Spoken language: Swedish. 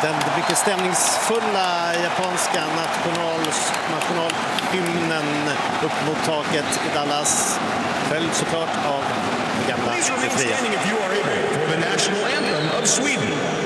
Den mycket stämningsfulla japanska nationalhymnen upp mot taket i Dallas, följd såklart av det gamla befrielsen.